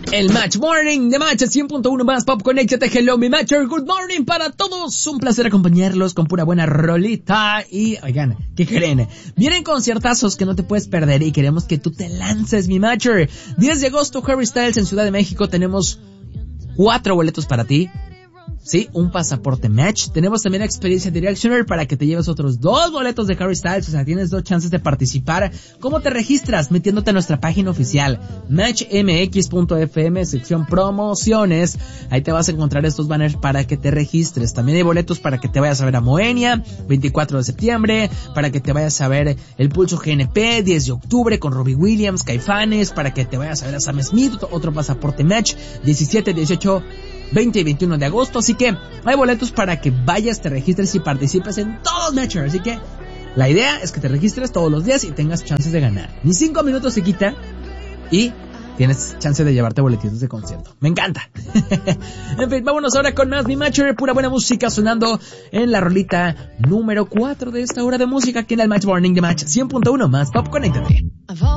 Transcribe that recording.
El Match Morning de Match 100.1 más Pop Conéctate. Hello, mi Matcher. Good morning para todos. Un placer acompañarlos con pura buena rolita. Y, oigan, ¿qué creen? Vienen conciertazos que no te puedes perder y queremos que tú te lances, mi Matcher. 10 de agosto, Harry Styles en Ciudad de México. Tenemos 4 boletos para ti. Sí, un pasaporte Match. Tenemos también experiencia Directioner para que te lleves otros 2 boletos de Harry Styles. O sea, tienes 2 chances de participar. ¿Cómo te registras? Metiéndote a nuestra página oficial, matchmx.fm, sección promociones. Ahí te vas a encontrar estos banners para que te registres. También hay boletos para que te vayas a ver a Moenia, 24 de septiembre, para que te vayas a ver el Pulso GNP, 10 de octubre con Robbie Williams, Caifanes, para que te vayas a ver a Sam Smith, otro pasaporte Match, 17, 18, 20 y 21 de agosto, así que hay boletos para que vayas, te registres y participes en todos Matcher, así que la idea es que te registres todos los días y tengas chances de ganar. Ni 5 minutos se quita y tienes chance de llevarte boletitos de concierto. Me encanta. En fin, vámonos ahora con más mi Matcher, pura buena música sonando en la rolita número 4 de esta hora de música aquí en el Match Morning de Match 100.1 más Pop Conéctate.